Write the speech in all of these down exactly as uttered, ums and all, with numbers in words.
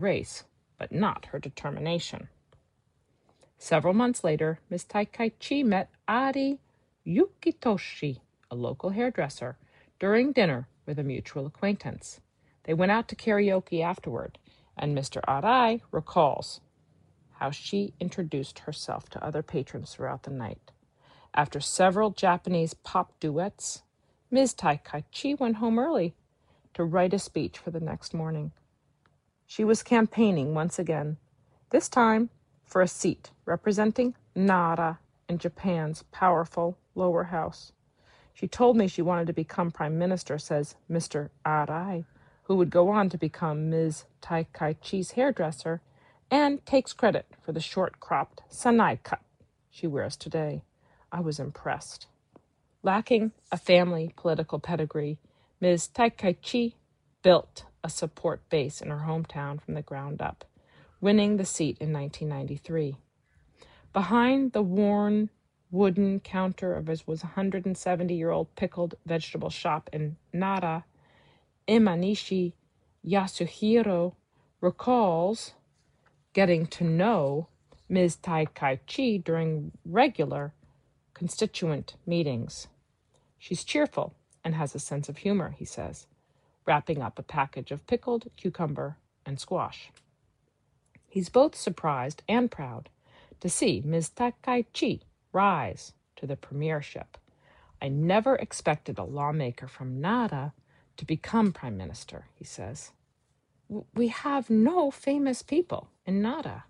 race, but not her determination. Several months later, Miz Takaichi met Ari Yukitoshi, a local hairdresser, during dinner with a mutual acquaintance. They went out to karaoke afterward, and Mister Arai recalls how she introduced herself to other patrons throughout the night. After several Japanese pop duets, Miz Takaichi went home early to write a speech for the next morning. She was campaigning once again, this time for a seat representing Nara in Japan's powerful lower house. She told me she wanted to become prime minister, says Mister Arai, who would go on to become Miz Takaichi's hairdresser, and takes credit for the short-cropped sanai cut she wears today. I was impressed. Lacking a family political pedigree, Miz Takaichi built a support base in her hometown from the ground up, winning the seat in nineteen ninety-three. Behind the worn wooden counter of his was a one hundred seventy-year-old pickled vegetable shop in Nara, Imanishi Yasuhiro recalls getting to know Miz Takaichi during regular constituent meetings. She's cheerful and has a sense of humor, he says, wrapping up a package of pickled cucumber and squash. He's both surprised and proud to see Miz Takaichi rise to the premiership. I never expected a lawmaker from Nara to become prime minister, he says. We have no famous people in Nara.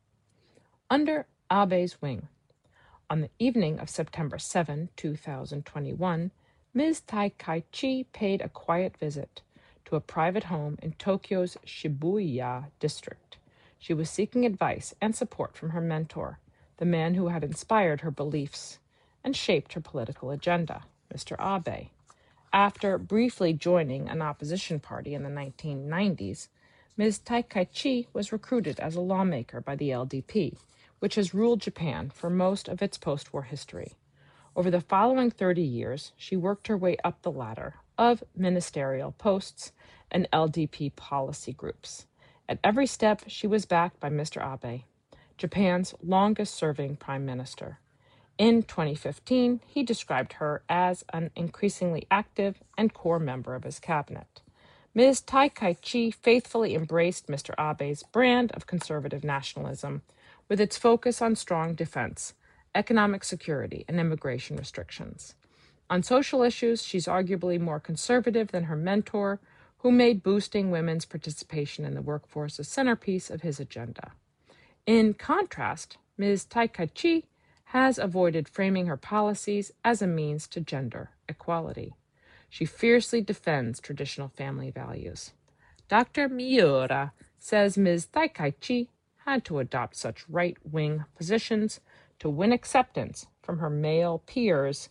Under Abe's wing, on the evening of September seventh, two thousand twenty-one, Miz Takaichi paid a quiet visit to a private home in Tokyo's Shibuya district. She was seeking advice and support from her mentor, the man who had inspired her beliefs and shaped her political agenda, Mister Abe. After briefly joining an opposition party in the nineteen nineties, Miz Takaichi was recruited as a lawmaker by the L D P, which has ruled Japan for most of its post-war history. Over the following thirty years, she worked her way up the ladder of ministerial posts and L D P policy groups. At every step, she was backed by Mister Abe, Japan's longest-serving prime minister. In twenty fifteen, he described her as an increasingly active and core member of his cabinet. Miz Takaichi faithfully embraced Mister Abe's brand of conservative nationalism, with its focus on strong defense, economic security, and immigration restrictions. On social issues, she's arguably more conservative than her mentor, who made boosting women's participation in the workforce a centerpiece of his agenda. In contrast, Miz Takaichi has avoided framing her policies as a means to gender equality. She fiercely defends traditional family values. Doctor Miura says Miz Takaichi had to adopt such right-wing positions to win acceptance from her male peers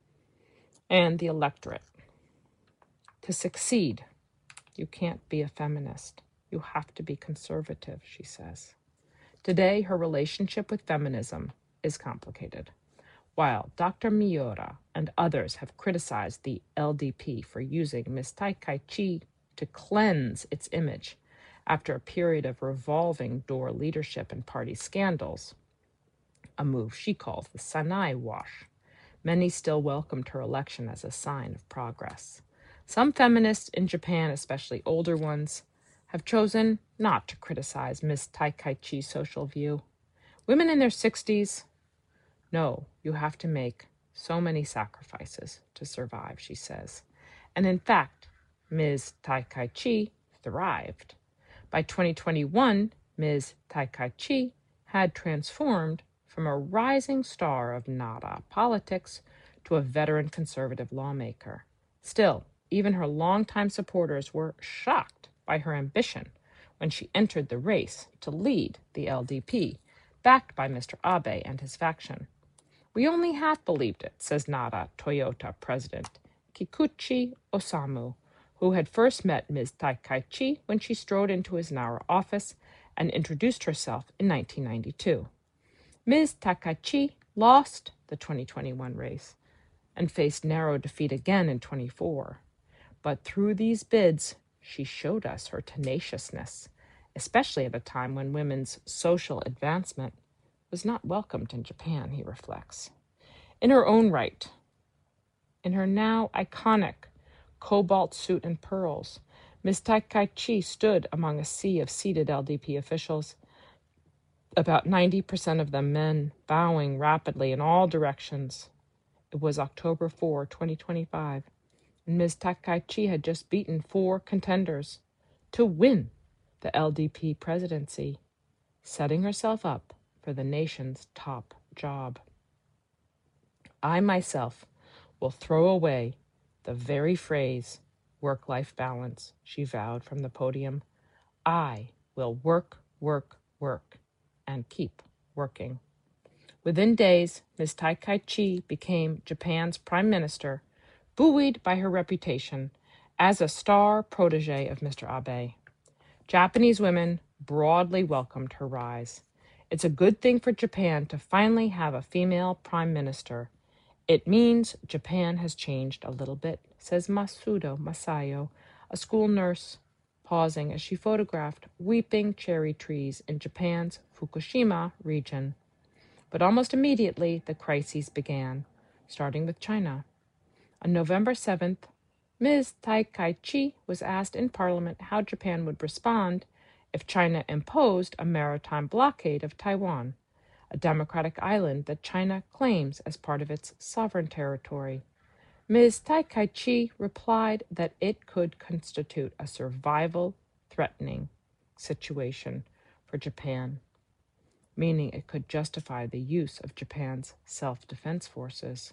and the electorate. To succeed, you can't be a feminist. You have to be conservative, she says. Today, her relationship with feminism is complicated. While Doctor Miura and others have criticized the L D P for using Miz Takaichi to cleanse its image after a period of revolving door leadership and party scandals, a move she calls the Sanai wash, many still welcomed her election as a sign of progress. Some feminists in Japan, especially older ones, have chosen not to criticize Miz Takaichi's social view. Women in their sixties know you have to make so many sacrifices to survive, she says. And in fact, Miz Takaichi thrived. By twenty twenty-one, Miz Takaichi had transformed from a rising star of Nara politics to a veteran conservative lawmaker. Still, even her longtime supporters were shocked by her ambition when she entered the race to lead the L D P, backed by Mister Abe and his faction. We only half believed it, says Nara Toyota president Kikuchi Osamu, who had first met Miz Takaichi when she strode into his Nara office and introduced herself in nineteen ninety-two. Miz Takaichi lost the twenty twenty-one race and faced narrow defeat again in twenty-four. But through these bids, she showed us her tenaciousness, especially at a time when women's social advancement was not welcomed in Japan, he reflects. In her own right, in her now iconic cobalt suit and pearls, Miz Takaichi stood among a sea of seated L D P officials, about ninety percent of them men, bowing rapidly in all directions. It was October fourth, twenty twenty-five, and Miz Takaichi had just beaten four contenders to win the L D P presidency, setting herself up for the nation's top job. I myself will throw away the very phrase work-life balance, she vowed from the podium. I will work, work, work, and keep working. Within days, Miz Takaichi became Japan's prime minister, buoyed by her reputation as a star protege of Mister Abe. Japanese women broadly welcomed her rise. It's a good thing for Japan to finally have a female prime minister. It means Japan has changed a little bit, says Masudo Masayo, a school nurse, pausing as she photographed weeping cherry trees in Japan's Fukushima region. But almost immediately, the crises began, starting with China. On November seventh, Miz Takaichi was asked in Parliament how Japan would respond if China imposed a maritime blockade of Taiwan, a democratic island that China claims as part of its sovereign territory. Miz Takaichi replied that it could constitute a survival-threatening situation for Japan, meaning it could justify the use of Japan's self-defense forces.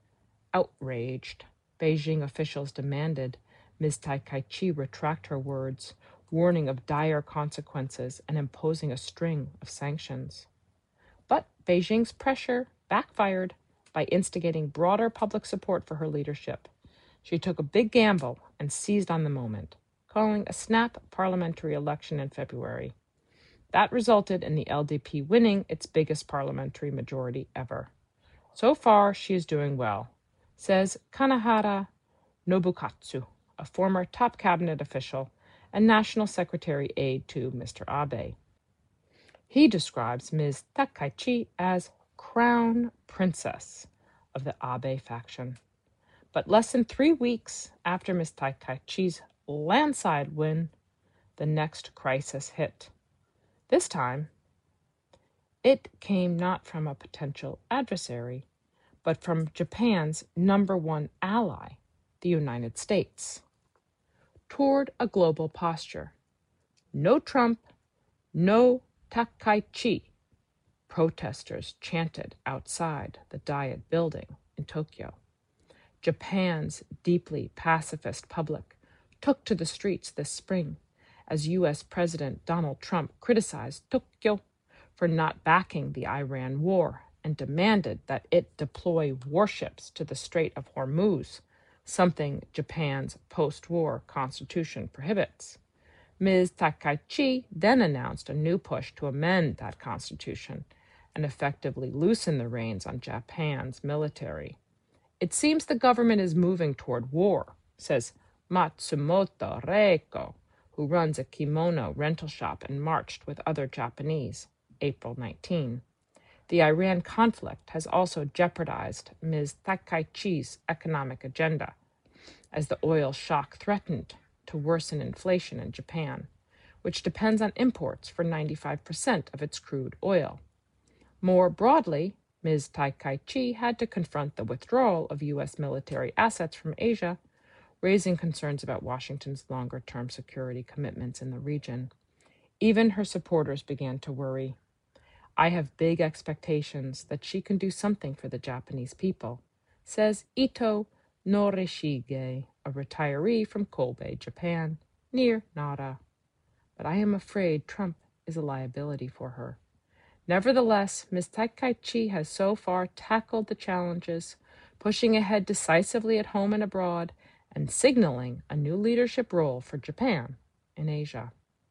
Outraged, Beijing officials demanded Miz Takaichi retract her words, warning of dire consequences and imposing a string of sanctions. But Beijing's pressure backfired by instigating broader public support for her leadership. She took a big gamble and seized on the moment, calling a snap parliamentary election in February. That resulted in the L D P winning its biggest parliamentary majority ever. So far, she is doing well, says Kanahara Nobukatsu, a former top cabinet official and national secretary aide to Mister Abe. He describes Miz Takaichi as crown princess of the Abe faction. But less than three weeks after Miz Takaichi's landslide win, the next crisis hit. This time, it came not from a potential adversary, but from Japan's number one ally, the United States, toward a global posture. No Trump, no Takaichi, protesters chanted outside the Diet building in Tokyo. Japan's deeply pacifist public took to the streets this spring as U S President Donald Trump criticized Tokyo for not backing the Iran war and demanded that it deploy warships to the Strait of Hormuz, something Japan's post-war constitution prohibits. Miz Takaichi then announced a new push to amend that constitution and effectively loosen the reins on Japan's military. It seems the government is moving toward war, says Matsumoto Reiko, who runs a kimono rental shop and marched with other Japanese, April nineteenth. The Iran conflict has also jeopardized Miz Takaichi's economic agenda, as the oil shock threatened to worsen inflation in Japan, which depends on imports for ninety-five percent of its crude oil. More broadly, Miz Takaichi had to confront the withdrawal of U S military assets from Asia, raising concerns about Washington's longer-term security commitments in the region. Even her supporters began to worry. I have big expectations that she can do something for the Japanese people, says Ito Norishige, a retiree from Kobe, Japan, near Nara. But I am afraid Trump is a liability for her. Nevertheless, Miz Takaichi has so far tackled the challenges, pushing ahead decisively at home and abroad, and signaling a new leadership role for Japan in Asia.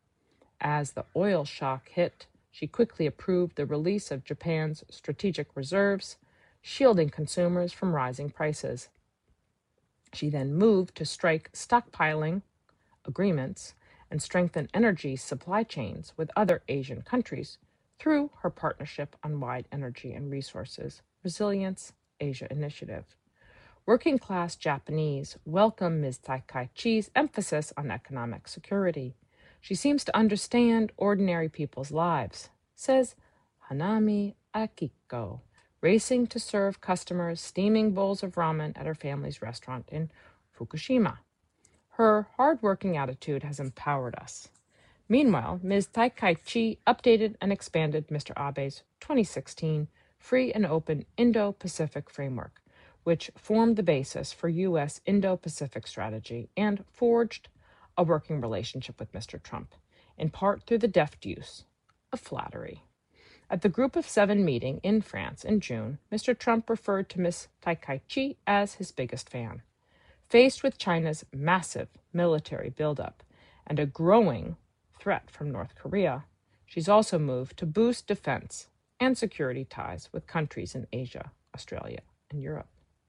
As the oil shock hit, she quickly approved the release of Japan's strategic reserves, shielding consumers from rising prices. She then moved to strike stockpiling agreements and strengthen energy supply chains with other Asian countries through her Partnership on Wide Energy and Resources Resilience Asia Initiative. Working-class Japanese welcome Miz Takaichi's emphasis on economic security. She seems to understand ordinary people's lives, says Hanami Akiko, racing to serve customers steaming bowls of ramen at her family's restaurant in Fukushima. Her hard-working attitude has empowered us. Meanwhile, Miz Takaichi updated and expanded Mister Abe's twenty sixteen Free and Open Indo-Pacific Framework, which formed the basis for U S Indo-Pacific strategy and forged a working relationship with Mister Trump, in part through the deft use of flattery. At the Group of Seven meeting in France in June, Mister Trump referred to Miz Takaichi as his biggest fan. Faced with China's massive military buildup and a growing threat from North Korea, she's also moved to boost defense and security ties with countries in Asia, Australia, and Europe.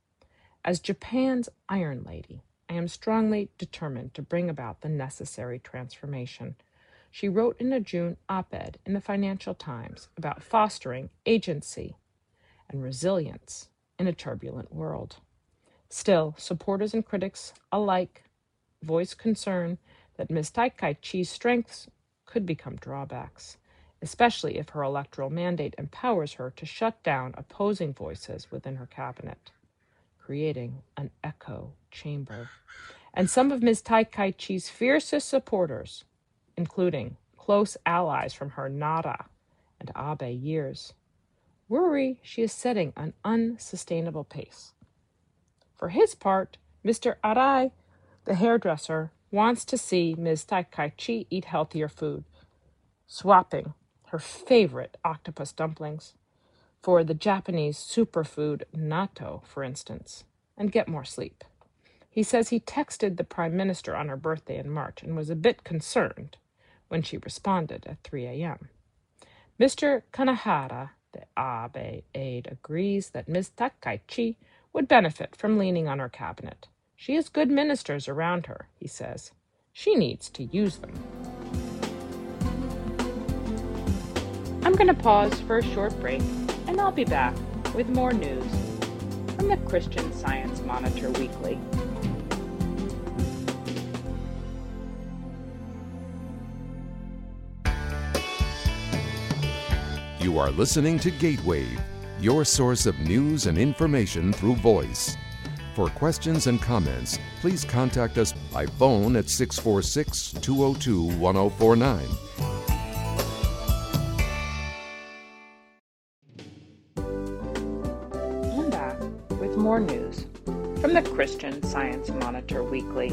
As Japan's Iron Lady, I am strongly determined to bring about the necessary transformation, she wrote in a June op-ed in the Financial Times about fostering agency and resilience in a turbulent world. Still, supporters and critics alike voiced concern that Miz Takaichi's strengths could become drawbacks, especially if her electoral mandate empowers her to shut down opposing voices within her cabinet, creating an echo chamber. And some of Miz Takaichi's fiercest supporters, including close allies from her Nara and Abe years, worry she is setting an unsustainable pace. For his part, Mister Arai, the hairdresser, wants to see Miz Takaichi eat healthier food, swapping her favorite octopus dumplings for the Japanese superfood natto, for instance, and get more sleep. He says he texted the Prime Minister on her birthday in March and was a bit concerned when she responded at three a.m. Mister Kanahara, the Abe aide, agrees that Miz Takaichi would benefit from leaning on her cabinet. She has good ministers around her, he says. She needs to use them. I'm going to pause for a short break, and I'll be back with more news from the Christian Science Monitor Weekly. You are listening to Gatewave, your source of news and information through voice. For questions and comments, please contact us by phone at six four six, two zero two, one zero four nine. I'm back with more news from the Christian Science Monitor Weekly.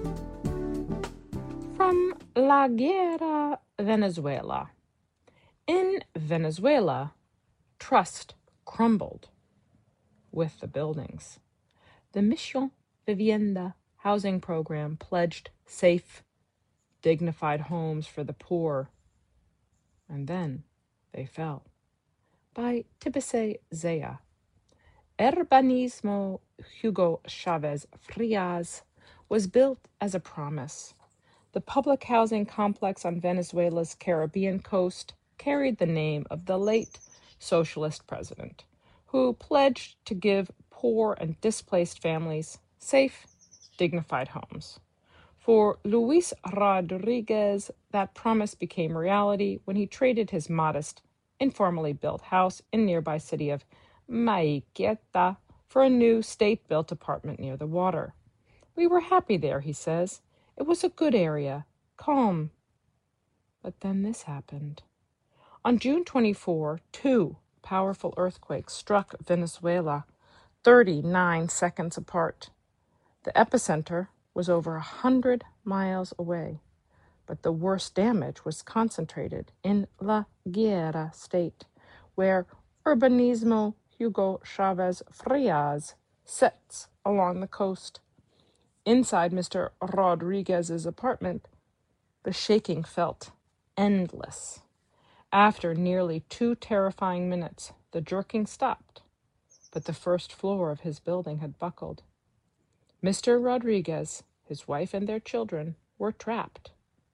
From La Guerra, Venezuela. In Venezuela, trust crumbled with the buildings. The Mission Vivienda housing program pledged safe, dignified homes for the poor, and then they fell. By Tibese Zea. Urbanismo Hugo Chavez Frias was built as a promise. The public housing complex on Venezuela's Caribbean coast carried the name of the late socialist president, who pledged to give poor and displaced families safe, dignified homes. For Luis Rodriguez, that promise became reality when he traded his modest, informally built house in nearby city of Maiqueta for a new state-built apartment near the water. We were happy there, he says. It was a good area, calm. But then this happened. On June twenty-fourth, two powerful earthquakes struck Venezuela, thirty-nine seconds apart. The epicenter was over a hundred miles away, but the worst damage was concentrated in La Guerra state, where Urbanismo Hugo Chavez Frias sits along the coast. Inside Mister Rodriguez's apartment, the shaking felt endless. After nearly two terrifying minutes, the jerking stopped, but the first floor of his building had buckled. Mister Rodriguez, his wife, and their children were trapped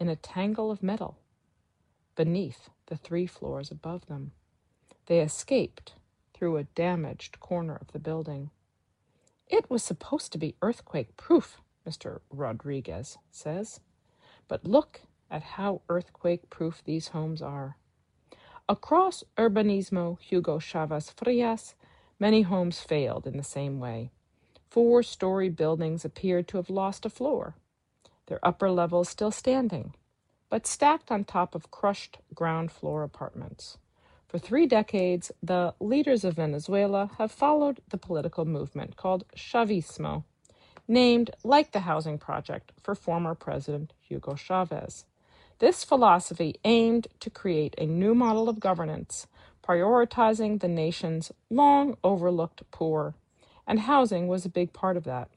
in a tangle of metal beneath the three floors above them. They escaped through a damaged corner of the building. It was supposed to be earthquake-proof, Mister Rodriguez says, but look at how earthquake-proof these homes are. Across Urbanismo Hugo Chavez Frias, many homes failed in the same way. Four-story buildings appeared to have lost a floor, their upper levels still standing, but stacked on top of crushed ground floor apartments. For three decades, the leaders of Venezuela have followed the political movement called Chavismo, named like the housing project for former President Hugo Chavez. This philosophy aimed to create a new model of governance, prioritizing the nation's long-overlooked poor, and housing was a big part of that.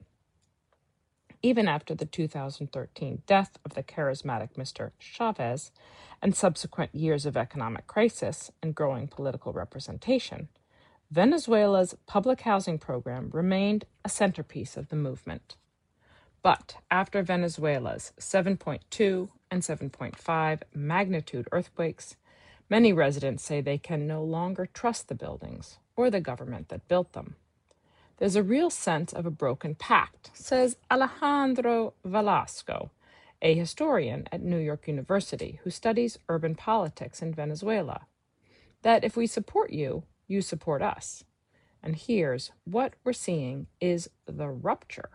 Even after the two thousand thirteen death of the charismatic Mister Chavez and subsequent years of economic crisis and growing political representation, Venezuela's public housing program remained a centerpiece of the movement. But after Venezuela's seven point two and seven point five magnitude earthquakes, many residents say they can no longer trust the buildings or the government that built them. There's a real sense of a broken pact, says Alejandro Velasco, a historian at New York University who studies urban politics in Venezuela, that if we support you, you support us. And here's what we're seeing is the rupture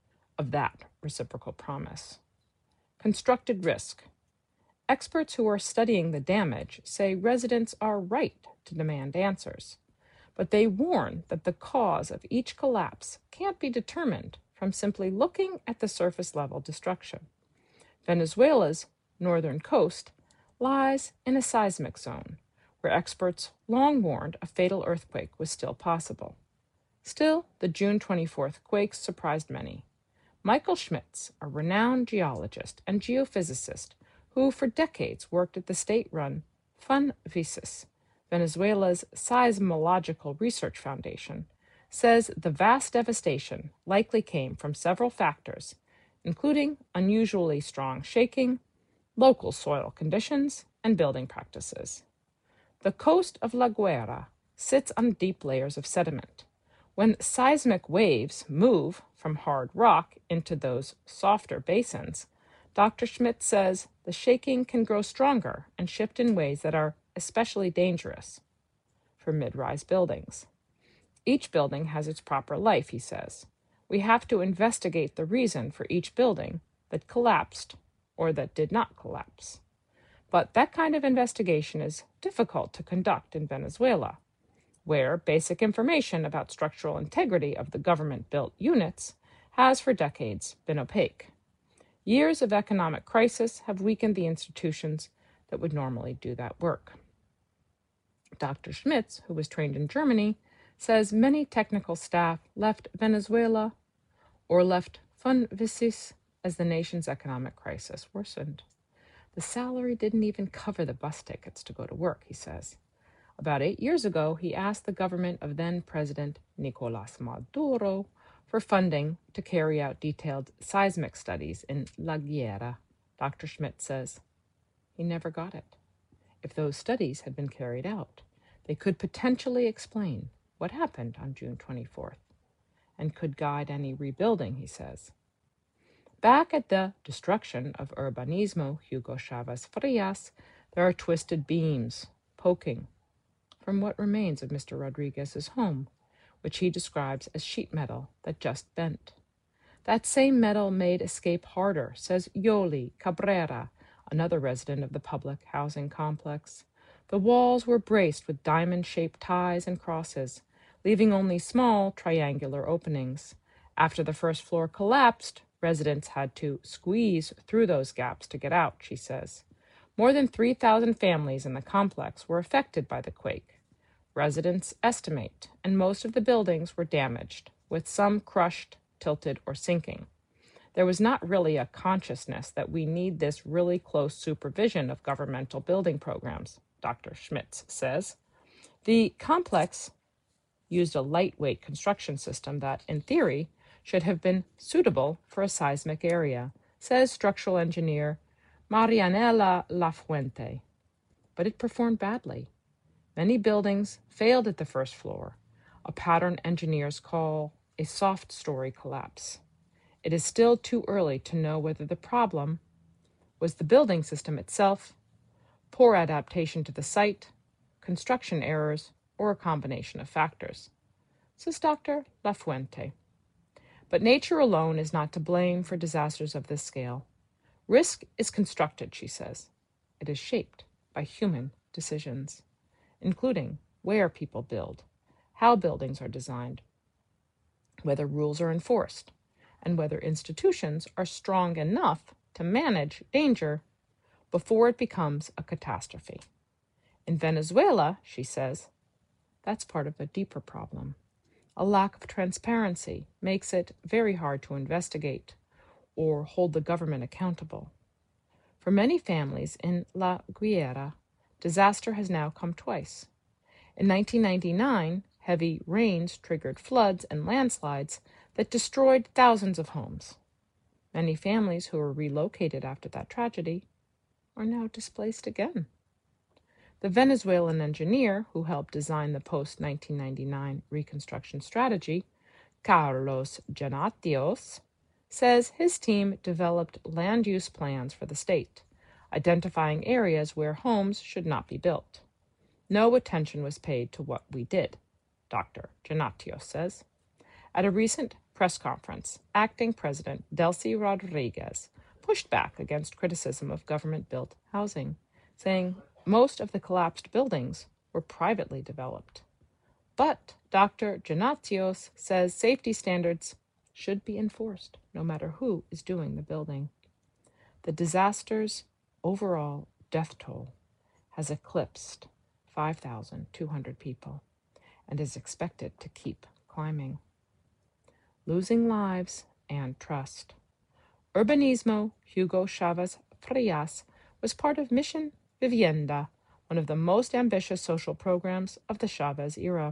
of that reciprocal promise. Constructed risk. Experts who are studying the damage say residents are right to demand answers, but they warn that the cause of each collapse can't be determined from simply looking at the surface level destruction. Venezuela's northern coast lies in a seismic zone, where experts long warned a fatal earthquake was still possible. Still, the June twenty-fourth quakes surprised many. Michael Schmitz, a renowned geologist and geophysicist who for decades worked at the state-run FUNVISIS, Venezuela's Seismological Research Foundation, says the vast devastation likely came from several factors, including unusually strong shaking, local soil conditions, and building practices. The coast of La Guaira sits on deep layers of sediment. When seismic waves move from hard rock into those softer basins, Doctor Schmidt says the shaking can grow stronger and shift in ways that are especially dangerous for mid-rise buildings. Each building has its proper life, he says. We have to investigate the reason for each building that collapsed or that did not collapse. But that kind of investigation is difficult to conduct in Venezuela, where basic information about structural integrity of the government-built units has for decades been opaque. Years of economic crisis have weakened the institutions that would normally do that work. Doctor Schmitz, who was trained in Germany, says many technical staff left Venezuela or left FUNVISIS as the nation's economic crisis worsened. The salary didn't even cover the bus tickets to go to work, he says. About eight years ago, he asked the government of then-President Nicolás Maduro for funding to carry out detailed seismic studies in La Guaira. Doctor Schmidt says he never got it. If those studies had been carried out, they could potentially explain what happened on June twenty-fourth and could guide any rebuilding, he says. Back at the destruction of Urbanismo Hugo Chavez Frias, there are twisted beams poking from what remains of Mister Rodriguez's home, which he describes as sheet metal that just bent. That same metal made escape harder, says Yoli Cabrera, another resident of the public housing complex. The walls were braced with diamond-shaped ties and crosses, leaving only small triangular openings. After the first floor collapsed, residents had to squeeze through those gaps to get out, she says. More than three thousand families in the complex were affected by the quake. Residents estimate, and most of the buildings were damaged, with some crushed, tilted, or sinking. There was not really a consciousness that we need this really close supervision of governmental building programs, Doctor Schmitz says. The complex used a lightweight construction system that, in theory, should have been suitable for a seismic area, says structural engineer Marianela Lafuente, but it performed badly. Many buildings failed at the first floor, a pattern engineers call a soft story collapse. It is still too early to know whether the problem was the building system itself, poor adaptation to the site, construction errors, or a combination of factors, says Doctor Lafuente. But nature alone is not to blame for disasters of this scale. Risk is constructed, she says. It is shaped by human decisions, including where people build, how buildings are designed, whether rules are enforced, and whether institutions are strong enough to manage danger before it becomes a catastrophe. In Venezuela, she says, that's part of a deeper problem. A lack of transparency makes it very hard to investigate or hold the government accountable. For many families in La Guaira, disaster has now come twice. In nineteen ninety-nine, heavy rains triggered floods and landslides that destroyed thousands of homes. Many families who were relocated after that tragedy are now displaced again. The Venezuelan engineer who helped design the post-nineteen ninety-nine reconstruction strategy, Carlos Genatios, says his team developed land use plans for the state, identifying areas where homes should not be built. No attention was paid to what we did, Doctor Genatios says. At a recent press conference, acting President Delcy Rodriguez pushed back against criticism of government-built housing, saying most of the collapsed buildings were privately developed. But Doctor Genatios says safety standards should be enforced, no matter who is doing the building. The disaster's overall death toll has eclipsed five thousand two hundred people and is expected to keep climbing. Losing lives and trust. Urbanismo Hugo Chavez Frias was part of Mission Vivienda, one of the most ambitious social programs of the Chavez era.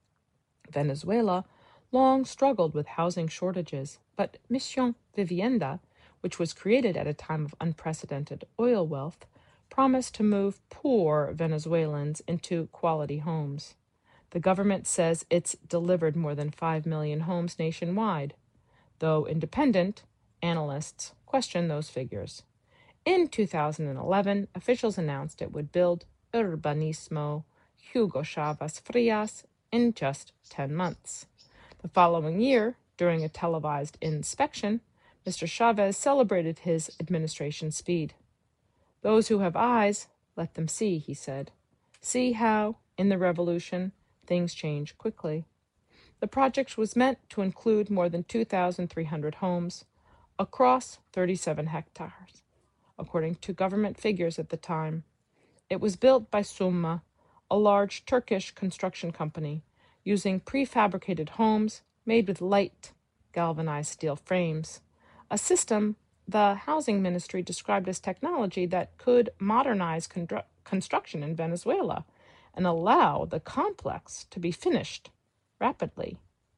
Venezuela long struggled with housing shortages, but Mission Vivienda, which was created at a time of unprecedented oil wealth, promised to move poor Venezuelans into quality homes. The government says it's delivered more than five million homes nationwide, though independent analysts question those figures. In two thousand eleven, officials announced it would build Urbanismo Hugo Chavez Frias in just ten months. The following year, during a televised inspection, Mister Chavez celebrated his administration's speed. Those who have eyes, let them see, he said. See how, in the revolution, things change quickly. The project was meant to include more than two thousand three hundred homes across thirty-seven hectares, according to government figures at the time. It was built by Summa, a large Turkish construction company, using prefabricated homes made with light, galvanized steel frames, a system the housing ministry described as technology that could modernize con- construction in Venezuela and allow the complex to be finished rapidly.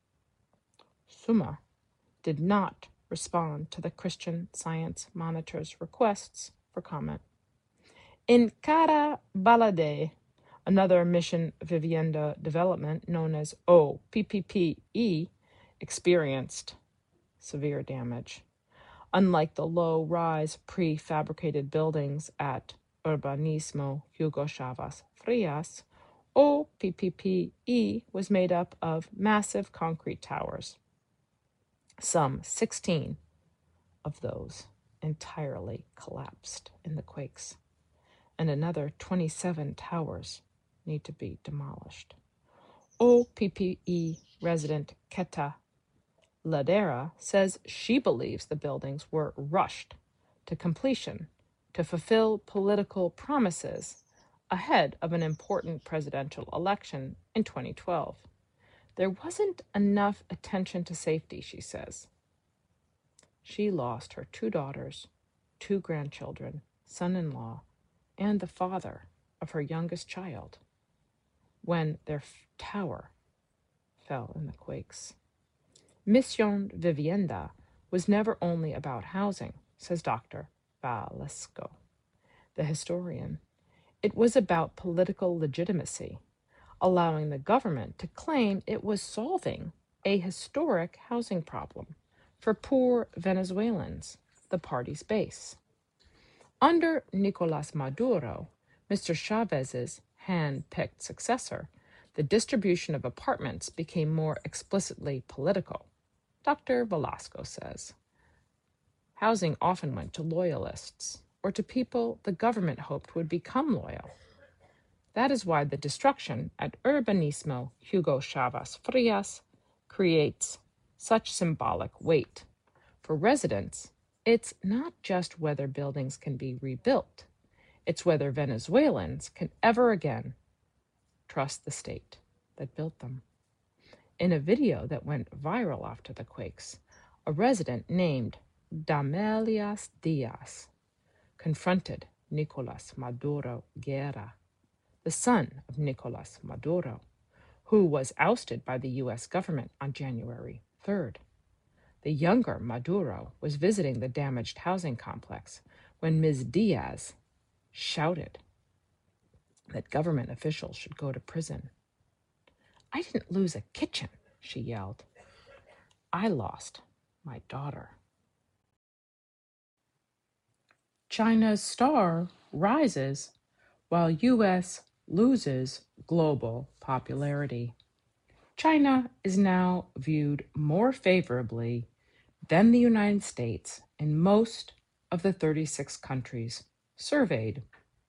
Summa did not respond to the Christian Science Monitor's requests for comment. In Cara Balade, another Mission Vivienda development known as O P P P E, experienced severe damage. Unlike the low-rise prefabricated buildings at Urbanismo Hugo Chavez Frias, O P P P E was made up of massive concrete towers. Some sixteen of those entirely collapsed in the quakes, and another twenty-seven towers need to be demolished. O P P E resident Keta Ladera says she believes the buildings were rushed to completion to fulfill political promises ahead of an important presidential election in twenty twelve. There wasn't enough attention to safety, she says. She lost her two daughters, two grandchildren, son-in-law, and the father of her youngest child when their f- tower fell in the quakes. Mission Vivienda was never only about housing, says Doctor Valesco. the historian. It was about political legitimacy, allowing the government to claim it was solving a historic housing problem for poor Venezuelans, the party's base. Under Nicolas Maduro, Mister Chavez's hand-picked successor, the distribution of apartments became more explicitly political. Doctor Velasco says, housing often went to loyalists or to people the government hoped would become loyal. That is why the destruction at Urbanismo Hugo Chavez Frias creates such symbolic weight. For residents, it's not just whether buildings can be rebuilt, it's whether Venezuelans can ever again trust the state that built them. In a video that went viral after the quakes, a resident named Damelias Diaz confronted Nicolas Maduro Guerra, the son of Nicolas Maduro, who was ousted by the U S government on January third. The younger Maduro was visiting the damaged housing complex when Miz Diaz shouted that government officials should go to prison. "I didn't lose a kitchen," she yelled. "I lost my daughter." China's star rises while U S loses global popularity. China is now viewed more favorably than the United States in most of the thirty-six countries surveyed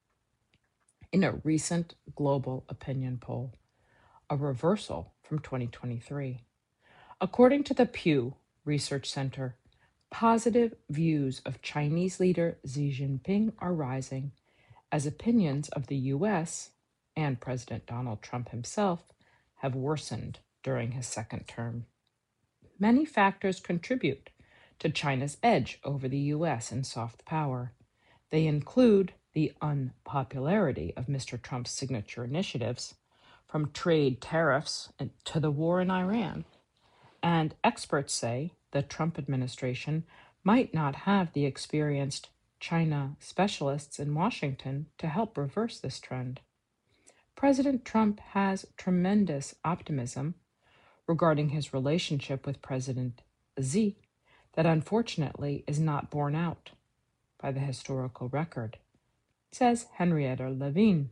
in a recent global opinion poll, a reversal from twenty twenty-three. According to the Pew Research Center, positive views of Chinese leader Xi Jinping are rising as opinions of the U S and President Donald Trump himself have worsened during his second term. Many factors contribute to China's edge over the U S in soft power. They include the unpopularity of Mister Trump's signature initiatives, from trade tariffs to the war in Iran. And experts say the Trump administration might not have the experienced China specialists in Washington to help reverse this trend. President Trump has tremendous optimism regarding his relationship with President Xi that unfortunately is not borne out by the historical record, says Henrietta Levine,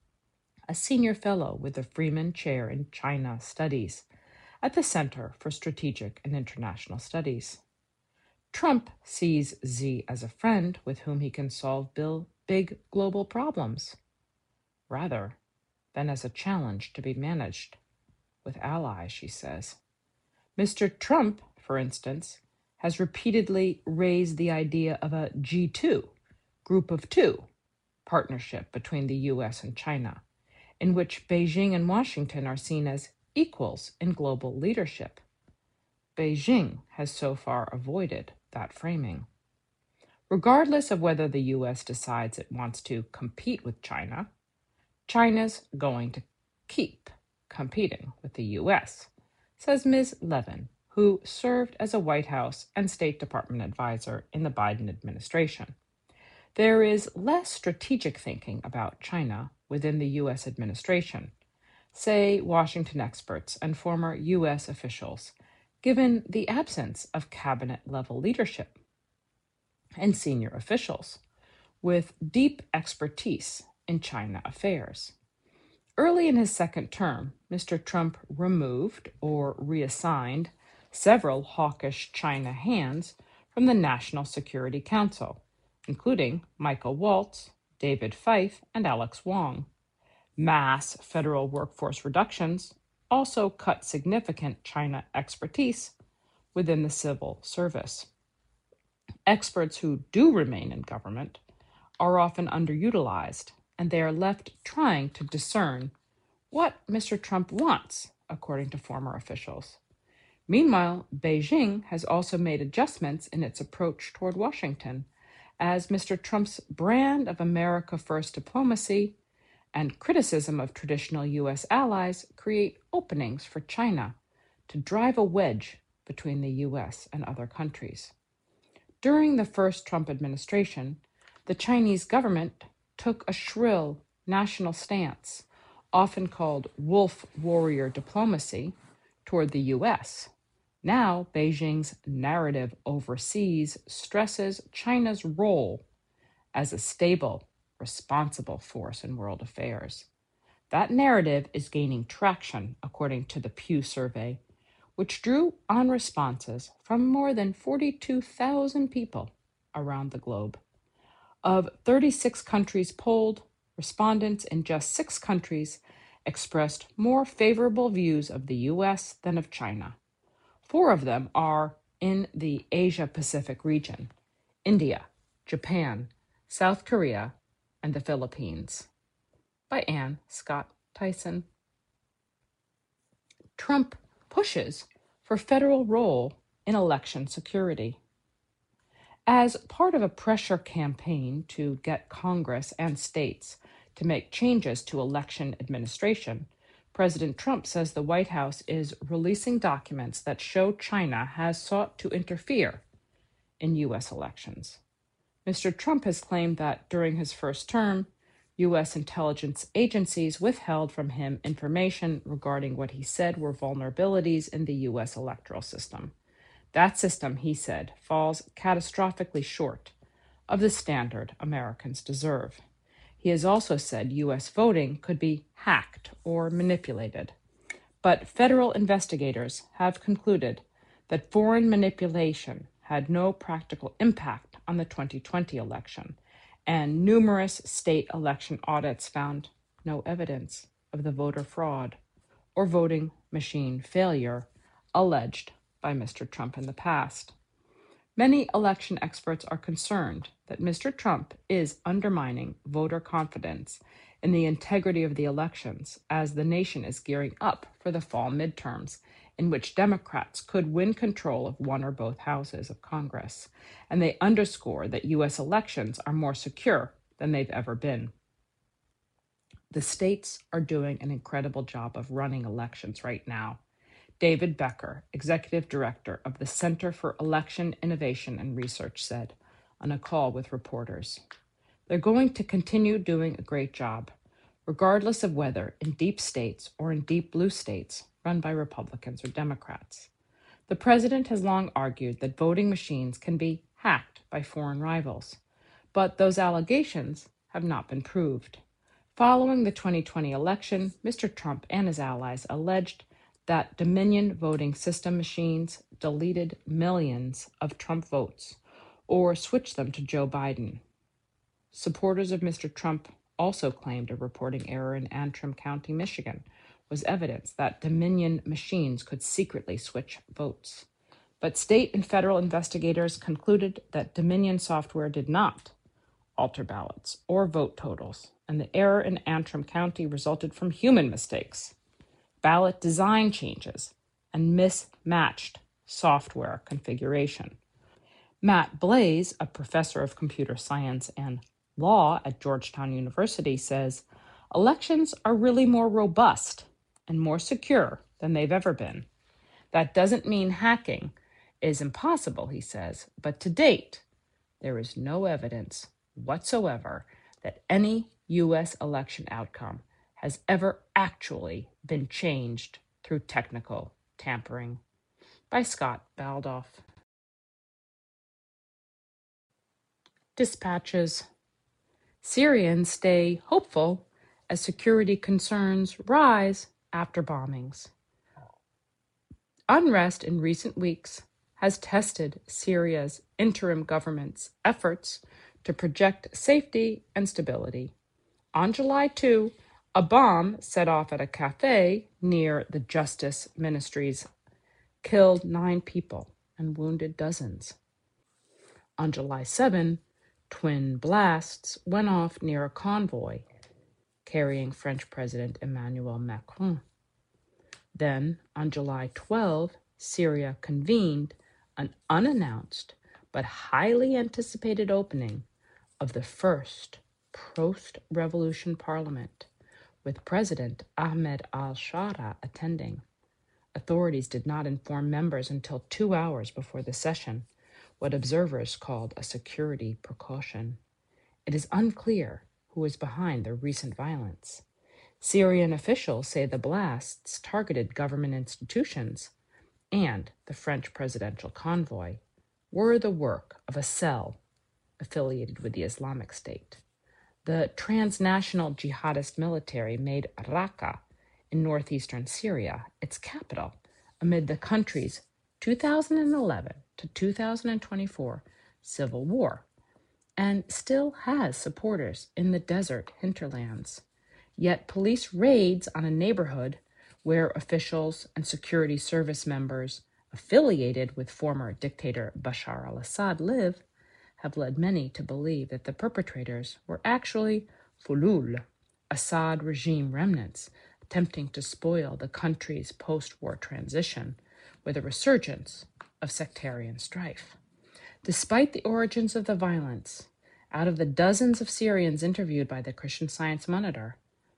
a senior fellow with the Freeman Chair in China Studies at the Center for Strategic and International Studies. Trump sees Xi as a friend with whom he can solve big global problems, rather than as a challenge to be managed with allies, she says. Mister Trump, for instance, has repeatedly raised the idea of a G two, group of two, partnership between the U S and China, in which Beijing and Washington are seen as equals in global leadership. Beijing has so far avoided that framing. Regardless of whether the U S decides it wants to compete with China, China's going to keep competing with the U S, says Miz Levin, who served as a White House and State Department advisor in the Biden administration. There is less strategic thinking about China within the U S administration, say Washington experts and former U S officials, given the absence of cabinet-level leadership and senior officials with deep expertise in China affairs. Early in his second term, Mister Trump removed or reassigned several hawkish China hands from the National Security Council, including Michael Waltz, David Fife, and Alex Wong. Mass federal workforce reductions also cut significant China expertise within the civil service. Experts who do remain in government are often underutilized, and they are left trying to discern what Mister Trump wants, according to former officials. Meanwhile, Beijing has also made adjustments in its approach toward Washington, as Mister Trump's brand of America First diplomacy and criticism of traditional U S allies create openings for China to drive a wedge between the U S and other countries. During the first Trump administration, the Chinese government took a shrill national stance, often called wolf warrior diplomacy, toward the U S. Now, Beijing's narrative overseas stresses China's role as a stable, responsible force in world affairs. That narrative is gaining traction, according to the Pew survey, which drew on responses from more than forty-two thousand people around the globe. Of thirty-six countries polled, respondents in just six countries expressed more favorable views of the U S than of China. Four of them are in the Asia-Pacific region: India, Japan, South Korea, and the Philippines. By Anne Scott Tyson. Trump pushes for federal role in election security. As part of a pressure campaign to get Congress and states to make changes to election administration, President Trump says the White House is releasing documents that show China has sought to interfere in U S elections. Mister Trump has claimed that during his first term, U S intelligence agencies withheld from him information regarding what he said were vulnerabilities in the U S electoral system. That system, he said, falls catastrophically short of the standard Americans deserve. He has also said U S voting could be hacked or manipulated. But federal investigators have concluded that foreign manipulation had no practical impact on the twenty twenty election, and numerous state election audits found no evidence of the voter fraud or voting machine failure alleged by Mister Trump in the past. Many election experts are concerned that Mister Trump is undermining voter confidence in the integrity of the elections as the nation is gearing up for the fall midterms, in which Democrats could win control of one or both houses of Congress, and they underscore that U S elections are more secure than they've ever been. The states are doing an incredible job of running elections right now. David Becker, executive director of the Center for Election Innovation and Research, said on a call with reporters. They're going to continue doing a great job, regardless of whether in deep states or in deep blue states run by Republicans or Democrats. The president has long argued that voting machines can be hacked by foreign rivals, but those allegations have not been proved. Following the twenty twenty election, Mister Trump and his allies alleged that Dominion voting system machines deleted millions of Trump votes or switched them to Joe Biden. Supporters of Mister Trump also claimed a reporting error in Antrim County, Michigan, was evidence that Dominion machines could secretly switch votes. But state and federal investigators concluded that Dominion software did not alter ballots or vote totals, and the error in Antrim County resulted from human mistakes, ballot design changes, and mismatched software configuration. Matt Blaze, a professor of computer science and law at Georgetown University, says elections are really more robust and more secure than they've ever been. That doesn't mean hacking is impossible, he says, but to date, there is no evidence whatsoever that any U S election outcome has ever actually been changed through technical tampering. By Scott Baldoff. Dispatches. Syrians stay hopeful as security concerns rise after bombings. Unrest in recent weeks has tested Syria's interim government's efforts to project safety and stability. On July second, a bomb set off at a cafe near the Justice Ministries killed nine people and wounded dozens. On July seventh, twin blasts went off near a convoy carrying French President Emmanuel Macron. Then, on July twelfth, Syria convened an unannounced but highly anticipated opening of the first post-revolution parliament, with President Ahmed al-Shara attending. Authorities did not inform members until two hours before the session, what observers called a security precaution. It is unclear who is behind the recent violence. Syrian officials say the blasts targeted government institutions and the French presidential convoy were the work of a cell affiliated with the Islamic State. The transnational jihadist military made Raqqa in northeastern Syria its capital amid the country's two thousand eleven to two thousand twenty-four civil war, and still has supporters in the desert hinterlands. Yet police raids on a neighborhood where officials and security service members affiliated with former dictator Bashar al-Assad live have led many to believe that the perpetrators were actually Fulul, Assad regime remnants attempting to spoil the country's post-war transition with a resurgence of sectarian strife. Despite the origins of the violence, out of the dozens of Syrians interviewed by the Christian Science Monitor,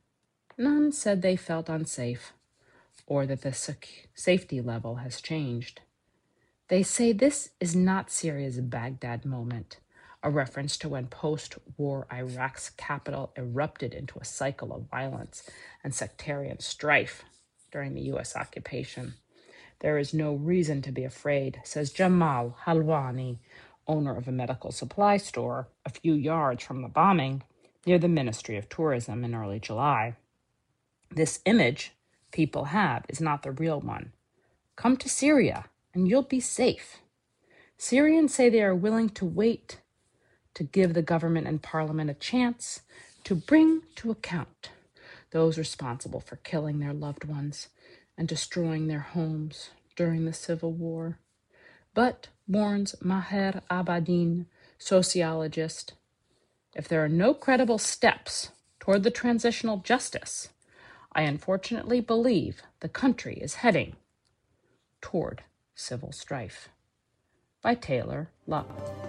none said they felt unsafe or that the sec- safety level has changed. They say this is not Syria's Baghdad moment, a reference to when post-war Iraq's capital erupted into a cycle of violence and sectarian strife during the U S occupation. There is no reason to be afraid, says Jamal Halwani, owner of a medical supply store a few yards from the bombing near the Ministry of Tourism in early July. This image people have is not the real one. Come to Syria and you'll be safe. Syrians say they are willing to wait to give the government and parliament a chance to bring to account those responsible for killing their loved ones and destroying their homes during the civil war. But, warns Maher Abadin, sociologist, if there are no credible steps toward the transitional justice, I unfortunately believe the country is heading toward civil strife. By Taylor Love.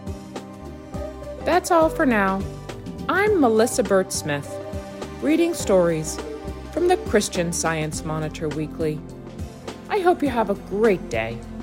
That's all for now. I'm Melissa Burt Smith, reading stories from the Christian Science Monitor Weekly. I hope you have a great day.